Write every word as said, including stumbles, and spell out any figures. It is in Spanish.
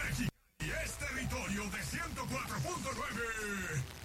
México y es territorio de ciento cuatro punto nueve.